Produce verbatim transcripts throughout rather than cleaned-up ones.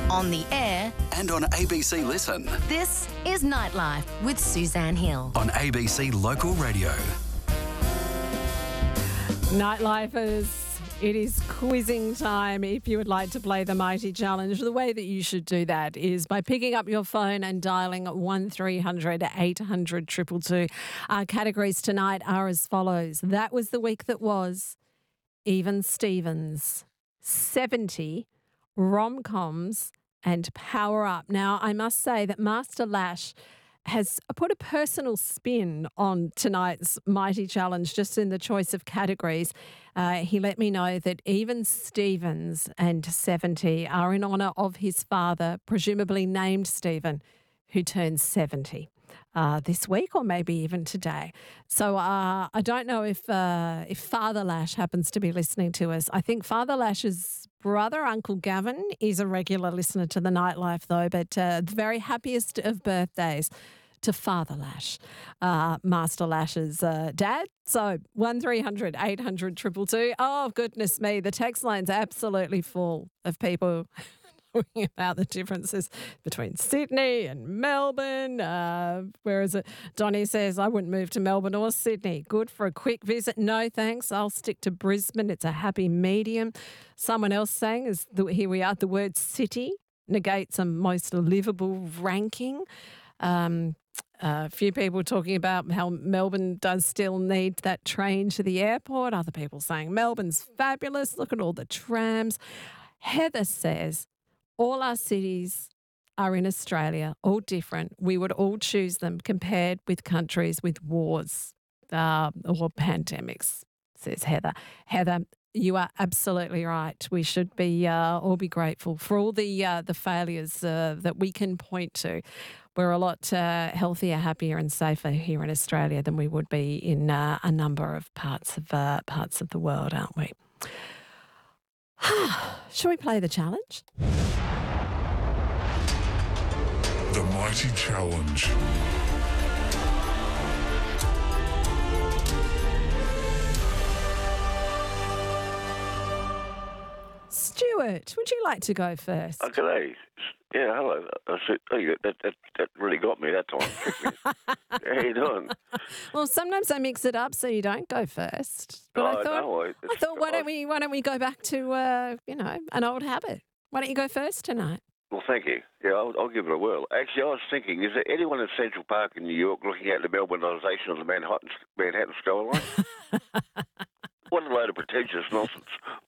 on the air, and on A B C Listen. This is Nightlife with Suzanne Hill. On A B C Local Radio. Nightlifers, it is quizzing time. If you would like to play the Mighty Challenge, the way that you should do that is by picking up your phone and dialing one three hundred eight hundred two two two. Our categories tonight are as follows. That was the week that was. Even Stevens, seventy, rom-coms and Power Up. Now, I must say that Master Lash has put a personal spin on tonight's Mighty Challenge just in the choice of categories. Uh, he let me know that Even Stevens and seventy are in honour of his father, presumably named Stephen, who turns seventy. Uh, this week or maybe even today. So uh, I don't know if uh, if Father Lash happens to be listening to us. I think Father Lash's brother, Uncle Gavin, is a regular listener to the Nightlife though, but uh, the very happiest of birthdays to Father Lash, uh, Master Lash's uh, dad. So one three hundred eight hundred two two two. Oh, goodness me, the text line's absolutely full of people talking about the differences between Sydney and Melbourne. Uh, whereas it, Donnie says, I wouldn't move to Melbourne or Sydney. Good for a quick visit. No, thanks. I'll stick to Brisbane. It's a happy medium. Someone else saying, is the, here we are, the word city negates a most livable ranking. Um, a few people talking about how Melbourne does still need that train to the airport. Other people saying Melbourne's fabulous. Look at all the trams. Heather says, all our cities are in Australia, all different. We would all choose them compared with countries with wars uh, or pandemics, says Heather. Heather, you are absolutely right. We should be uh, all be grateful for all the uh, the failures uh, that we can point to. We're a lot uh, healthier, happier, and safer here in Australia than we would be in uh, a number of parts of uh, parts of the world, aren't we? Shall we play the challenge? The Mighty Challenge. Stuart, would you like to go first? Oh, g'day. Yeah, hello. I said, oh, yeah, that, that, that really got me that time. How you doing? Well, sometimes I mix it up so you don't go first. But Oh, I thought, no, I- I thought, why don't we, why don't we go back to, uh, you know, an old habit? Why don't you go first tonight? Well, thank you. Yeah, I'll, I'll give it a whirl. Actually, I was thinking, is there anyone in Central Park in New York looking at the Melbourneisation of the Manhattan, Manhattan skyline? What a load of pretentious nonsense.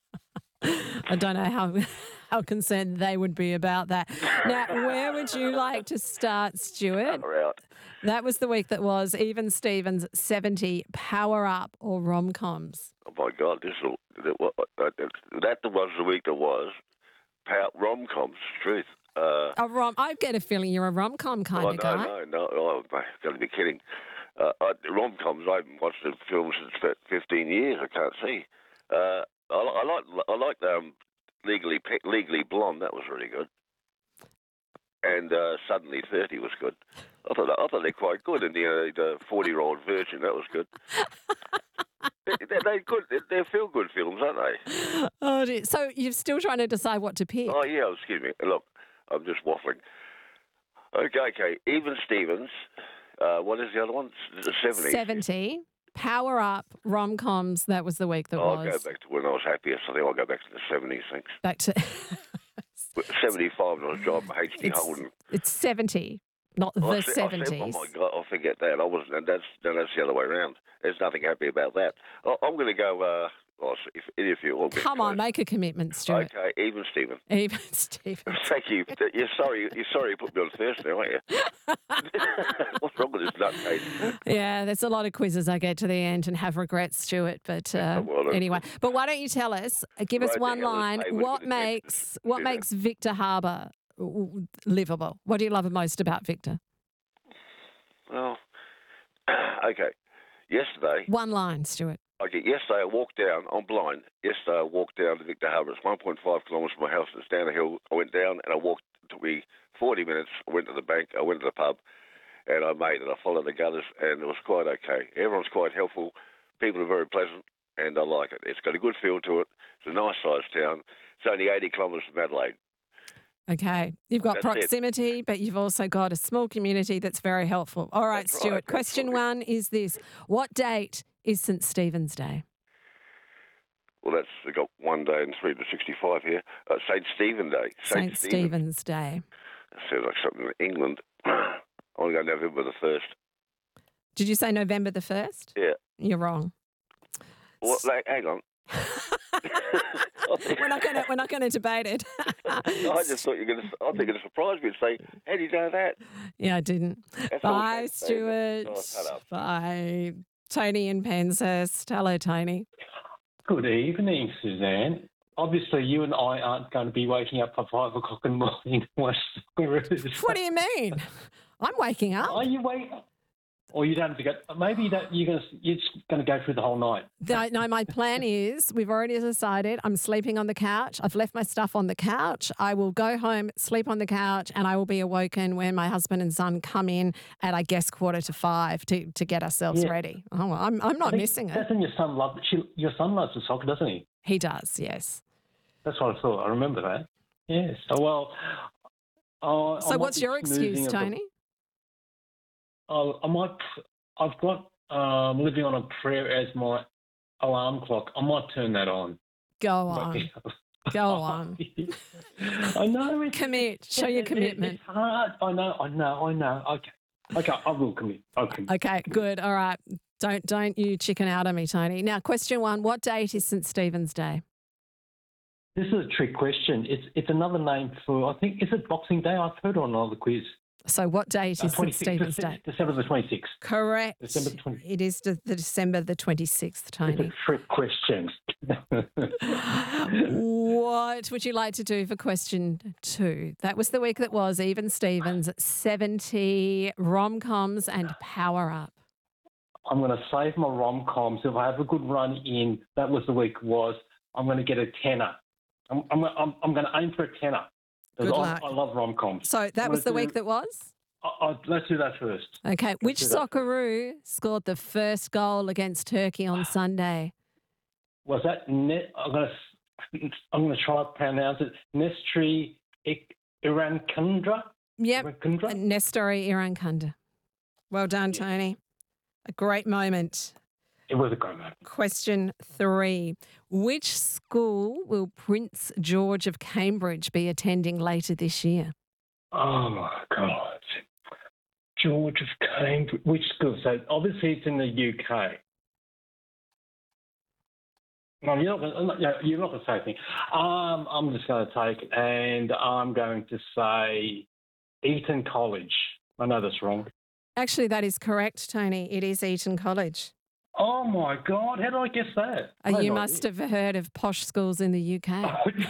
I don't know how how concerned they would be about that. Now, where would you like to start, Stuart? Far out. That was the week that was. Even Stevens, seventy, Power Up or rom-coms? Oh, my God, this will, that, that, that was the week that was. Pow- rom-coms, truth. Uh, A rom. I get a feeling you're a rom-com kind oh, of no, guy. no, no, no, I've got to be kidding. Uh, I, rom-coms, I haven't watched the film since about fifteen years, I can't see. Uh, I, I like I like um, Legally Legally Blonde. That was really good. And uh, Suddenly thirty was good. I thought I thought they're quite good. And the uh, the forty-year-old virgin, that was good. they, they're, they're good. They're, they're feel-good films, aren't they? Oh, dear. So you're still trying to decide what to pick? Oh yeah. Excuse me. Look, I'm just waffling. Okay, okay. Even Stevens. Uh, what is the other one? The seventies. seventy. Power Up, rom-coms, that was the week that I'll was. go back to when I was happiest. I think I'll go back to the seventies, thanks. Back to... seventy-five, I was driving H D it's, Holden. it's seventy, not Oh, the I said- I seventies. said, oh, my God, I'll forget that. I wasn't, and that's, no, that's the other way around. There's nothing happy about that. I, I'm going to go, uh, oh, if, if you all get Come on, close. make a commitment, Stuart. Okay, even Stephen. Even Stephen. Thank you. You're sorry, you're sorry you put me on first now, aren't you? What's wrong with this nutcase? Yeah, there's a lot of quizzes I get to the end and have regrets, Stuart. But uh, well, that's- anyway, but why don't you tell us, uh, give us Right, the one hell is line, Hayward what with the makes Texas? what Do makes Victor Harbour livable? What do you love most about Victor? Well, okay. Yesterday, One line, Stuart. Okay, yesterday I walked down, I'm blind, yesterday I walked down to Victor Harbour. It's one point five kilometres from my house. It's down a hill. I went down and I walked, it took me forty minutes. I went to the bank, I went to the pub, and I made it. I followed the gutters, and it was quite okay. Everyone's quite helpful. People are very pleasant, and I like it. It's got a good feel to it. It's a nice sized town. It's only eighty kilometres from Adelaide. Okay. You've got That's it. proximity, but you've also got a small community that's very helpful. All right, That's right, Stuart. Question absolutely. one is this. What date is Saint Stephen's Day? Well, that's we got one day and three to sixty-five here. Uh, Saint Stephen Day. Saint Stephen's Day. That sounds like something in England. I want to go November the first. Did you say November the first? Yeah. You're wrong. What? Like, hang on. we're not going to we're not going to debate it. I just thought you were going to. I think you're going to surprise me and say, "How do you know that?" Yeah, I didn't. That's all Bye, I'm saying. Stuart. Oh, shut up. Bye, Tony in Penshurst. Hello, Tony. Good evening, Suzanne. Obviously, you and I aren't going to be waking up at five o'clock in the morning to watch Socceroos. What do you mean? I'm waking up. Are you wake? Or you don't have to go. Maybe you don't, you're going to you're just going to go through the whole night. No, no, my plan is we've already decided I'm sleeping on the couch. I've left my stuff on the couch. I will go home, sleep on the couch, and I will be awoken when my husband and son come in at, I guess, quarter to five to, to get ourselves Yeah. ready. Oh, well, I'm, I'm not I think missing it. Doesn't your son love? She, your son loves the soccer, doesn't he? He does, yes. That's what I thought. I remember that. Yes. Oh well. Uh, So what's your excuse, Tony? Oh, I might. I've got um, living on a prayer as my alarm clock. I might turn that on. Go on. Go on. I know. It's, Commit. Show your it- it- commitment. It's hard. I know. I know. I know. Okay. Okay. I will commit. I'll commit. Okay, good. All right. Don't don't you chicken out on me, Tony. Now, question one, what date is Saint Stephen's Day? This is a trick question. It's it's another name for. I think is it Boxing Day? I've heard on another quiz. So what date Uh, is Saint 26th, Stephen's Day? December the twenty-sixth. Correct. December twenty- It is the, the December the twenty-sixth, It's Tony. a trick question. What would you like to do for question two? That was the week that was. Even Stevens, seventy rom-coms and power up. I'm going to save my rom-coms. If I have a good run in, that was the week was, I'm going to get a tenner. I'm, I'm, I'm, I'm going to aim for a tenner. 'Cause Good I, luck. I love rom-coms. So that I'm was the gonna week do- that was? I, I, let's do that first. Okay. Which do that. Socceroo scored the first goal against Turkey on Sunday? Was that net? I'm going to, I'm going to try to pronounce it. Nestri Irankundra? Yep. Irankundra? Nestori Irankunda. Well done, Tony. A great moment. It was a great moment. Question three. Which school will Prince George of Cambridge be attending later this year? Oh, my God. George of Cambridge. Which school? So obviously it's in the U K. No, you're not going to, you're not going to say anything. Um, I'm just going to take it and I'm going to say Eton College. I know that's wrong. Actually, that is correct, Tony. It is Eton College. Oh, my God. How did I guess that? Uh, I you had no must idea. have heard of posh schools in the U K.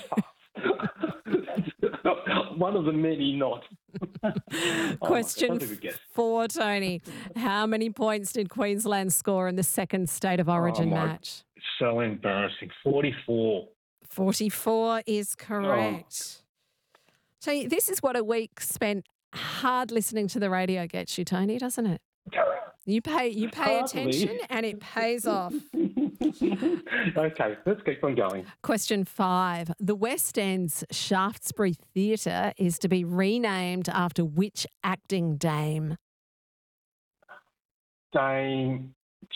One of the many not. Oh, Question that's a good guess. four, Tony. How many points did Queensland score in the second State of Origin Oh, my- match? So embarrassing. forty-four. forty-four Oh. is correct. So this is what a week spent hard listening to the radio gets you, Tony, doesn't it? You pay you pay Hardly. attention and it pays off. Okay, let's keep on going. Question five. The West End's Shaftesbury Theatre is to be renamed after which acting dame? Dame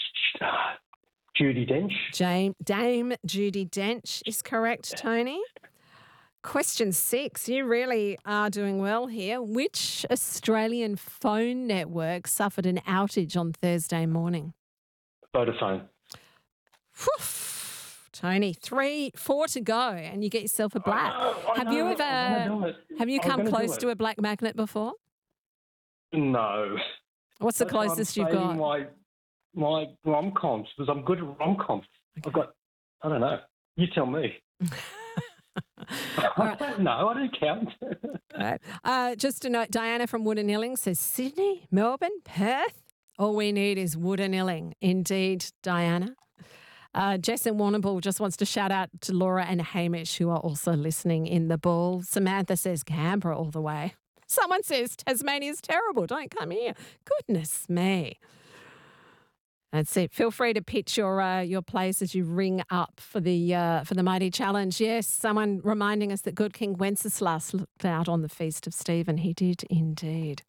Judy Dench. Dame, Dame Judi Dench is correct, Tony. Question six. You really are doing well here. Which Australian phone network suffered an outage on Thursday morning? Vodafone. Whew. Tony, three, four to go, and you get yourself a black. I Have you know, ever I'm gonna do it. have you I'm come gonna do close it. to a black magnet before? No. What's the That's why I'm closest you've saving got? My, my rom-coms, because I'm good at rom-coms. I've got, I don't know. You tell me. I don't know. I don't count. Right. Uh, just a note, Diana from Woodanilling says Sydney, Melbourne, Perth. All we need is Woodanilling. Indeed, Diana. Uh, Jess in Warrnambool just wants to shout out to Laura and Hamish, who are also listening in the ball. Samantha says Canberra all the way. Someone says Tasmania's terrible. Don't come here. Goodness me. That's it. Feel free to pitch your uh, your place as you ring up for the uh, for the Mighty Challenge. Yes, someone reminding us that good King Wenceslas looked out on the feast of Stephen. He did indeed.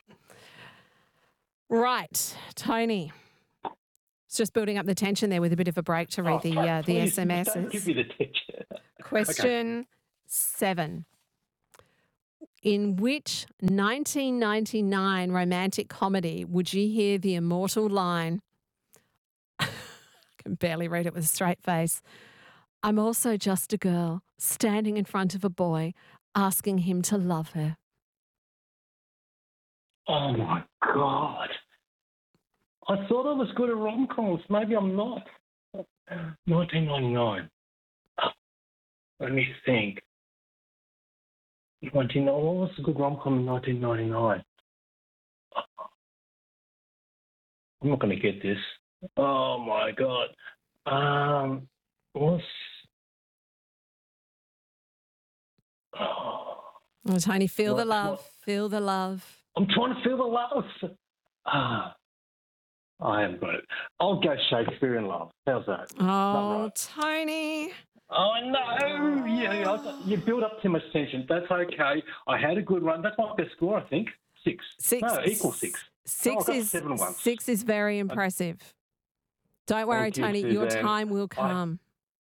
Right, Tony. It's just building up the tension there with a bit of a break to read Oh, the uh, the please, S M Ss. Don't give me the tension. Question seven. In which nineteen ninety-nine romantic comedy would you hear the immortal line, I can barely read it with a straight face, I'm also just a girl standing in front of a boy asking him to love her? Oh, my God. I thought I was good at rom-coms. Maybe I'm not. nineteen ninety-nine. Let me think. nineteen, what was a good rom-com in nineteen ninety-nine? I'm not going to get this. Oh, my God. Um, what's... Oh, Oh, Tony, feel the What- love. what- Feel the love. I'm trying to feel the love. Ah, I haven't got it. I'll go Shakespeare in Love. How's that? Oh, right. Tony. Oh, no. Yeah, I, you build up too much tension. That's okay. I had a good run. That's my best score, I think. Six. Six. No, equal six. Six Oh, I got is seven once. six is very impressive. Don't worry, Thank you, Tony. Your Suzanne. time will come.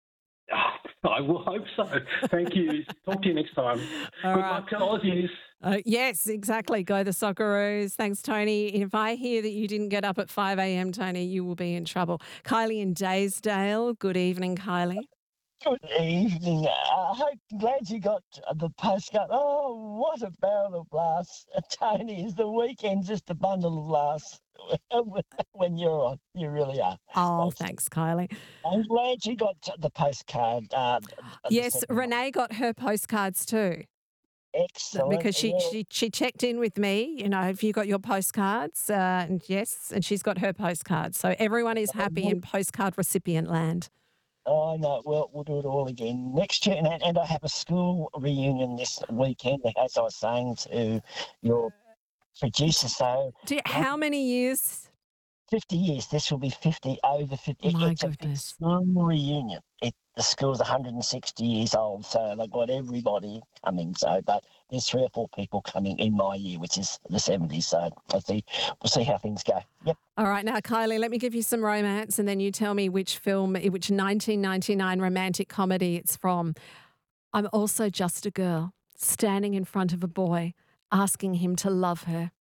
I will hope so. Thank you. Talk to you next time. All Good right. luck to Aussies. Uh, yes, exactly. Go the Socceroos. Thanks, Tony. If I hear that you didn't get up at five a.m., Tony, you will be in trouble. Kylie in Daysdale. Good evening, Kylie. Good evening. I hope, glad you got the postcard. Oh, what a barrel of laughs. Tony, is the weekend just a bundle of laughs when you're on? You really are. Oh, Thanks. thanks, Kylie. I'm glad you got the postcard. Uh, the Yes, second one. Renee got her postcards too. Excellent. Because she, yeah. she she checked in with me, you know, have you got your postcards? Uh, and yes, and she's got her postcards. So everyone is happy in postcard recipient land. Oh, no, well, we'll do it all again next year. And, and I have a school reunion this weekend, as I was saying to your producer. So Do you, how many years? fifty years. This will be fifty, over fifty. My it's a big goodness. school reunion. It, the school's one hundred sixty years old, so they've got everybody coming. So, but there's three or four people coming in my year, which is the seventies. So we'll see, we'll see how things go. Yep. All right, now, Kylie, let me give you some romance and then you tell me which film, which nineteen ninety-nine romantic comedy it's from. I'm also just a girl standing in front of a boy asking him to love her.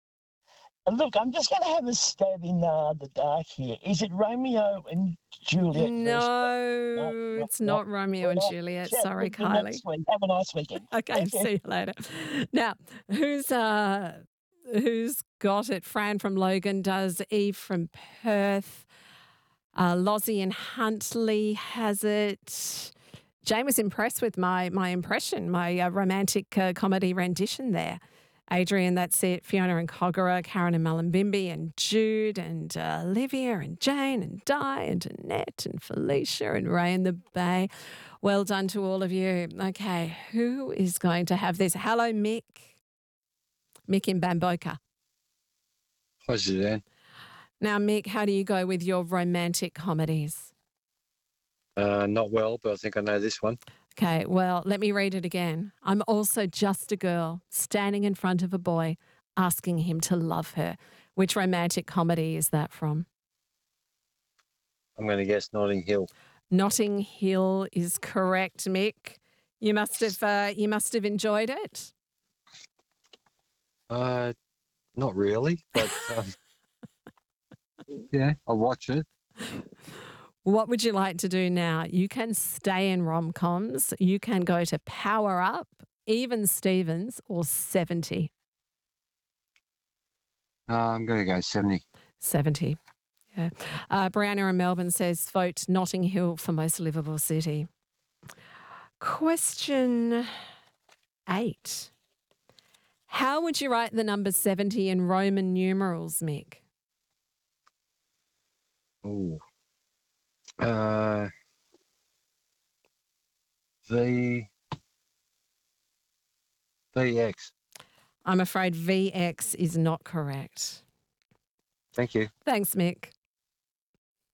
Look, I'm just going to have a stab in uh, the dark here. Is it Romeo and Juliet? No, no, it's no. not Romeo and Well, Juliet. chat Sorry, with you Kylie. next week. Have a nice weekend. Okay, Thank you. see you later. Now, who's uh who's got it? Fran from Logan does, Eve from Perth, uh, Lozzie and Huntley has it. Jane was impressed with my my impression, my uh, romantic uh, comedy rendition there. Adrian, that's it. Fiona and Kogarah, Karen and Mullumbimby, and Jude and uh, Olivia and Jane and Di and Annette and Felicia and Ray in the Bay. Well done to all of you. Okay, who is going to have this? Hello, Mick. Mick in Bamboka. Hi, Suzanne. Now, Mick, how do you go with your romantic comedies? Uh, not well, but I think I know this one. Okay, well, let me read it again. I'm also just a girl standing in front of a boy asking him to love her. Which romantic comedy is that from? I'm going to guess Notting Hill. Notting Hill is correct, Mick. You must have uh, you must have enjoyed it. Uh, not really, but um, yeah, I'll watch it. What would you like to do now? You can stay in rom-coms. You can go to Power Up, Even Stevens, or seventy. Uh, I'm going to go seventy. seventy. Yeah. Uh, Brianna in Melbourne says, vote Notting Hill for most livable city. Question eight. How would you write the number seventy in Roman numerals, Mick? Ooh. Uh, V. V X. I'm afraid V X is not correct. Thank you. Thanks, Mick.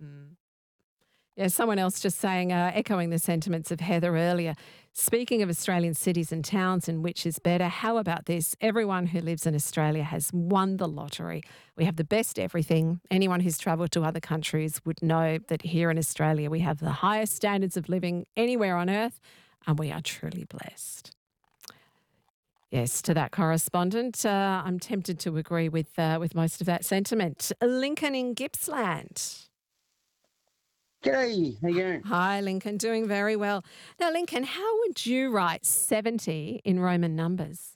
Yeah, someone else just saying, uh, echoing the sentiments of Heather earlier. Speaking of Australian cities and towns and which is better, how about this? Everyone who lives in Australia has won the lottery. We have the best everything. Anyone who's travelled to other countries would know that here in Australia we have the highest standards of living anywhere on earth, and we are truly blessed. Yes, to that correspondent, uh, I'm tempted to agree with uh, with most of that sentiment. Lincoln in Gippsland. G'day, how you going? Hi, Lincoln. Doing very well. Now, Lincoln, how would you write seventy in Roman numbers?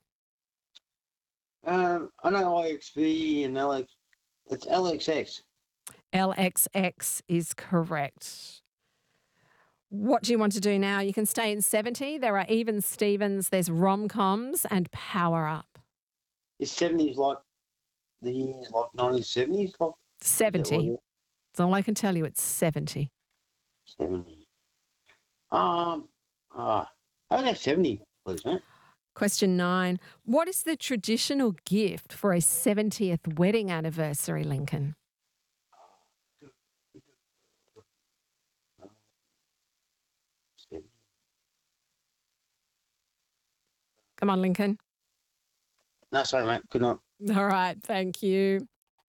Um, I know I X V and L X. It's L X X. L X X is correct. What do you want to do now? You can stay in seventy. There are even Stevens, there's rom-coms and power up. Is seventies like the years like nineteen seventies? Like, seventy. That's all I can tell you. It's seventy. seventy. Um, ah, I have seventy, please, mate. Question nine. What is the traditional gift for a seventieth wedding anniversary, Lincoln? Come on, Lincoln. No, sorry, mate. Good night. All right. Thank you.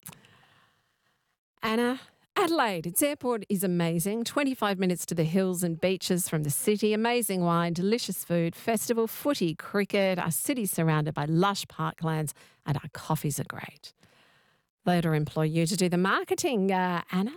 Anna, Adelaide, its airport is amazing. twenty-five minutes to the hills and beaches from the city. Amazing wine, delicious food, festival, footy, cricket. Our city's surrounded by lush parklands and our coffees are great. Later employ you to do the marketing, uh, Anna.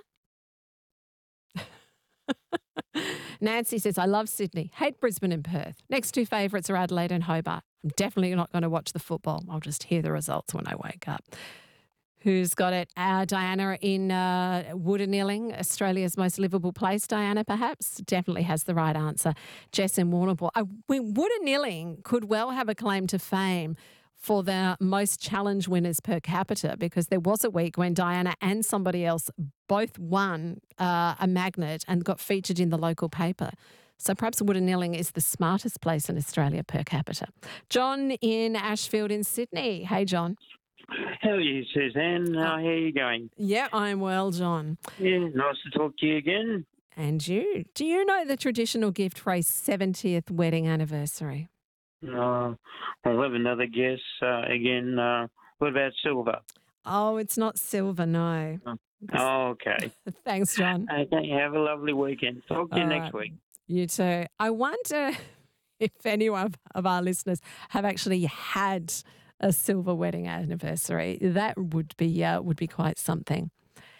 Nancy says, I love Sydney, hate Brisbane and Perth. Next two favourites are Adelaide and Hobart. I'm definitely not going to watch the football. I'll just hear the results when I wake up. Who's got it? Uh, Diana in uh, Woodanilling, Australia's most livable place. Diana, perhaps, definitely has the right answer. Jess in Warrnambool. Uh, Woodanilling could well have a claim to fame for the most challenge winners per capita, because there was a week when Diana and somebody else both won uh, a magnet and got featured in the local paper. So perhaps Woodanilling is the smartest place in Australia per capita. John in Ashfield in Sydney. Hey, John. How are you, Suzanne? Uh, how are you going? Yeah, I'm well, John. Yeah, nice to talk to you again. And you. Do you know the traditional gift for a seventieth wedding anniversary? Uh, I'll have another guess. Uh, again, uh, what about silver? Oh, it's not silver, no. Oh, okay. Thanks, John. Okay, have a lovely weekend. Talk to you All next right. week. You too. I wonder if any one of our listeners have actually had a silver wedding anniversary. That would be uh, would be quite something.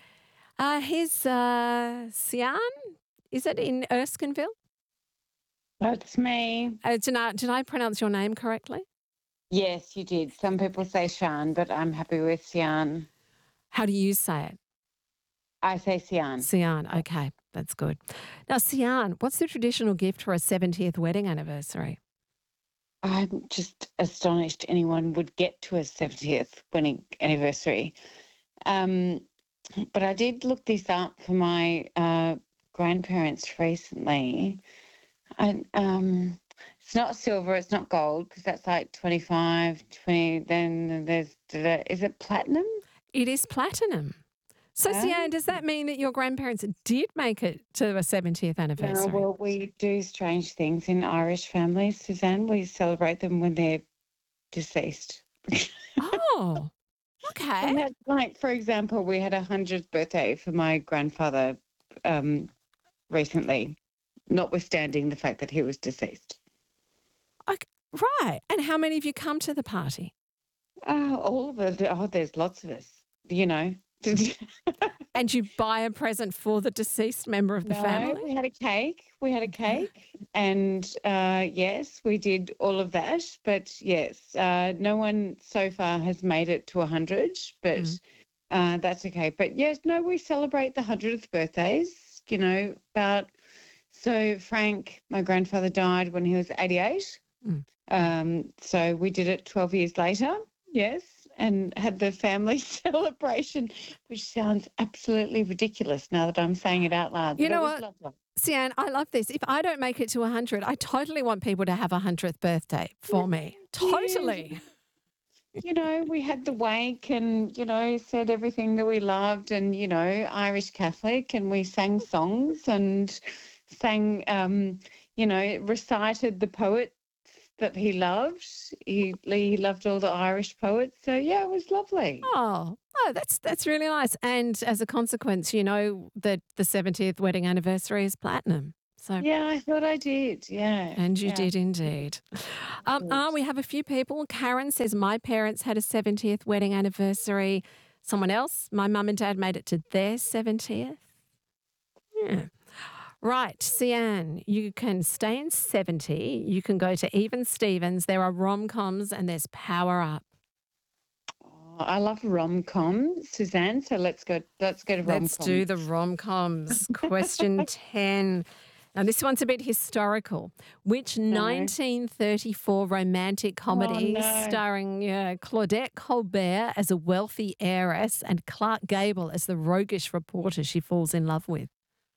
Uh, here's uh, Sian. Is it in Erskineville? That's me. Uh, did, I, did I pronounce your name correctly? Yes, you did. Some people say Shan, but I'm happy with Sian. How do you say it? I say Sian. Sian. Okay, that's good. Now, Sian, what's the traditional gift for a seventieth wedding anniversary? I'm just astonished anyone would get to a seventieth wedding anniversary. Um, but I did look this up for my uh, grandparents recently. And um, it's not silver, it's not gold, because that's like twenty-five, twenty. Then there's, is it platinum? It is platinum. So, Oh. Sian, does that mean that your grandparents did make it to a seventieth anniversary? No, well, we do strange things in Irish families, Suzanne. We celebrate them when they're deceased. Oh, okay. And that's like, for example, we had a hundredth birthday for my grandfather um, recently, notwithstanding the fact that he was deceased. Okay, right. And how many of you come to the party? Oh, all of us. Oh, there's lots of us, you know. And you buy a present for the deceased member of the No, family? we had a cake. We had a cake. And uh, yes, we did all of that. But yes, uh, no one so far has made it to one hundred, but Mm. uh, that's okay. But yes, no, we celebrate the one hundredth birthdays, you know, about. So Frank, my grandfather, died when he was eighty-eight. Mm. Um, so we did it twelve years later, yes, and had the family celebration, which sounds absolutely ridiculous now that I'm saying it out loud. You but know it was what? lovely. Sian, I love this. If I don't make it to one hundred, I totally want people to have a hundredth birthday for me. Totally. you know, we had the wake and, you know, said everything that we loved and, you know, Irish Catholic, and we sang songs and sang, um, you know, recited the poets that he loved. He, he loved all the Irish poets. So, yeah, it was lovely. Oh, oh, that's that's really nice. And as a consequence, you know that the seventieth wedding anniversary is platinum. So Yeah, I thought I did. Yeah. And you yeah. did indeed. Um, ah, we have a few people. Karen says, my parents had a seventieth wedding anniversary. Someone else, my mum and dad made it to their seventieth. Yeah. Right, Sian, you can stay in seventy. You can go to Even Stevens. There are rom-coms and there's Power Up. Oh, I love rom-com, Suzanne. So let's go. Let's go to rom-com. Let's do the rom-coms. Question ten. Now, this one's a bit historical. Which nineteen thirty-four romantic comedy no. starring yeah, Claudette Colbert as a wealthy heiress and Clark Gable as the roguish reporter she falls in love with?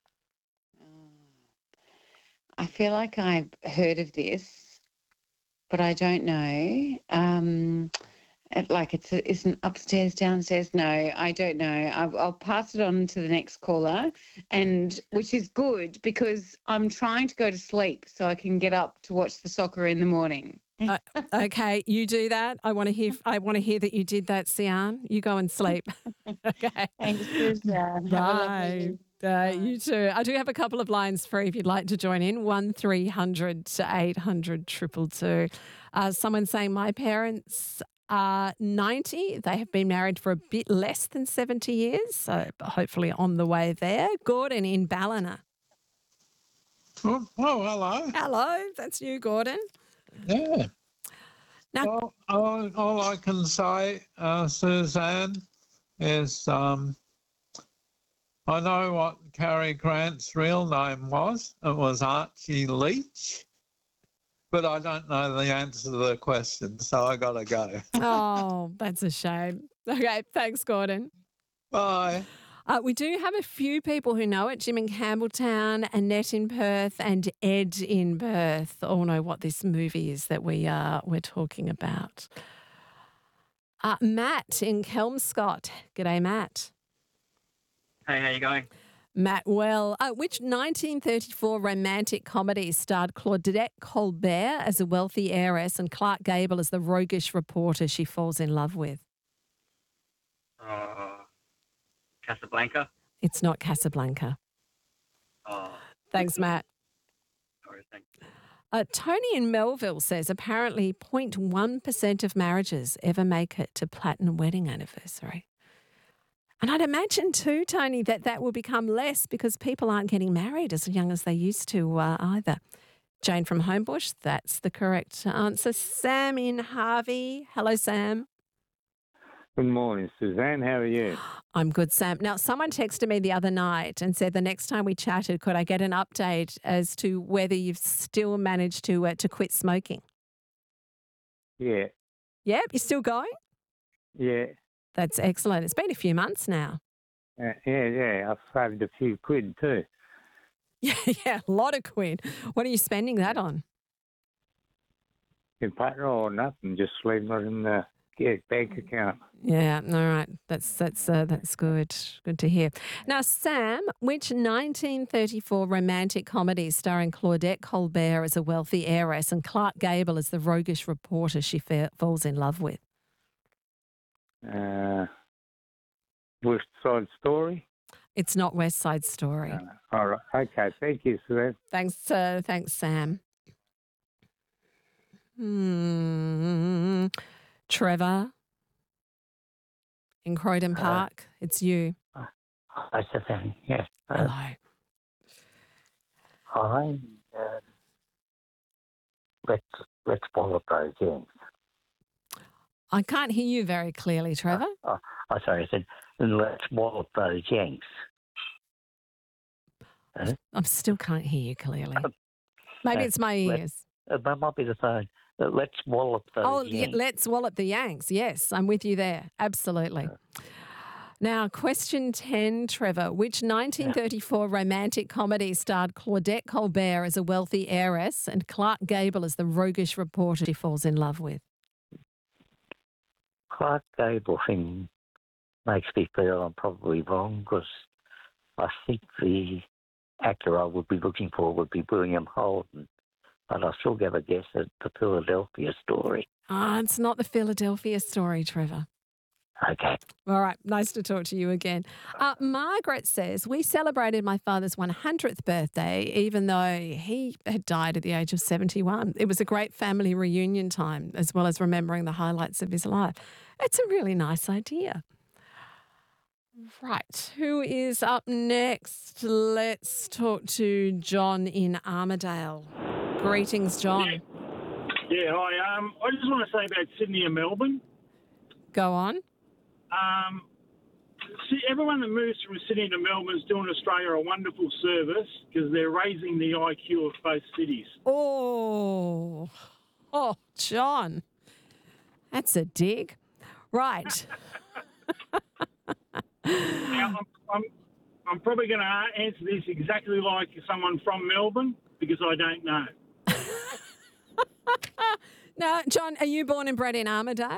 I feel like I've heard of this, but I don't know. Um, it- like it's a, it's an upstairs, downstairs. No, I don't know. I'll, I'll pass it on to the next caller, and which is good because I'm trying to go to sleep so I can get up to watch the soccer in the morning. Uh, okay, you do that. I want to hear. I want to hear that you did that, Sian. You go and sleep. Okay. Thanks, Suzanne. Have a lovely Bye. Uh, you too. I do have a couple of lines free if you'd like to join in. One three hundred to eight hundred triple two. Uh, someone saying my parents are ninety. They have been married for a bit less than seventy years, so hopefully on the way there. Gordon in Ballina. Oh, oh, hello. Hello, that's you, Gordon. Yeah. Now, well, all, all I can say, uh, Suzanne, is um, I know what Cary Grant's real name was. It was Archie Leach. But I don't know the answer to the question, so I got to go. Oh, that's a shame. Okay, thanks, Gordon. Bye. Uh, we do have a few people who know it. Jim in Campbelltown, Annette in Perth, and Ed in Perth all know what this movie is that we are we're talking about. Uh, Matt in Kelmscott. G'day, Matt. Hey, how you going? Matt, well, uh, which nineteen thirty-four romantic comedy starred Claudette Colbert as a wealthy heiress and Clark Gable as the roguish reporter she falls in love with? Uh, Casablanca. It's not Casablanca. Oh, Thanks, Matt. sorry, thanks. Uh, Tony in Melville says apparently zero point one percent of marriages ever make it to platinum wedding anniversary. And I'd imagine too, Tony, that that will become less because people aren't getting married as young as they used to uh, either. Jane from Homebush, that's the correct answer. Sam in Harvey. Hello, Sam. Good morning, Suzanne. How are you? I'm good, Sam. Now, someone texted me the other night and said the next time we chatted, could I get an update as to whether you've still managed to uh, to quit smoking? Yeah, Yep, you're still going? yeah, That's excellent. It's been a few months now. uh, yeah, yeah. I've saved a few quid too. Yeah, yeah, a lot of quid. What are you spending that on? In petrol or nothing, just leaving it in the yeah, bank account. Yeah, all right. That's that's uh, that's good. Good to hear. Now, Sam, which nineteen thirty-four romantic comedy starring Claudette Colbert as a wealthy heiress and Clark Gable as the roguish reporter she fa- falls in love with? Uh, West Side Story. It's not West Side Story. All right. Okay. Thank you, Suzanne. Thanks, uh, thanks, Sam. Hmm. Trevor in Croydon Park. It's you. Hi, Suzanne. Yes. Hello. I uh, let's let's follow those ends. I can't hear you very clearly, Trevor. Oh, oh, sorry. I said let's wallop those Yanks. Huh? I still can't hear you clearly. Maybe Uh, it's my let- ears. Uh, that might be the phone. Uh, let's wallop those Oh, yeah, Yanks. let's wallop the Yanks. Yes, I'm with you there. Absolutely. Now, question ten, Trevor. Which nineteen thirty-four romantic comedy starred Claudette Colbert as a wealthy heiress and Clark Gable as the roguish reporter she falls in love with? Clark Gable thing makes me feel I'm probably wrong because I think the actor I would be looking for would be William Holden, but I'll still give a guess at the Philadelphia story. Ah, it's not the Philadelphia story, Trevor. Okay. All right, nice to talk to you again. Uh, Margaret says, we celebrated my father's one hundredth birthday, even though he had died at the age of seventy-one. It was a great family reunion time, as well as remembering the highlights of his life. It's a really nice idea. Right, who is up next? Let's talk to John in Armidale. Greetings, John. Yeah, hi. Um, I just want to say about Sydney and Melbourne. Go on. Um, see, everyone that moves from Sydney to Melbourne is doing Australia a wonderful service because they're raising the I Q of both cities. Oh, oh, John, that's a dig. Right. Now, I'm, I'm, I'm probably going to answer this exactly like someone from Melbourne because I don't know. Now, John, are you born and bred in Armidale?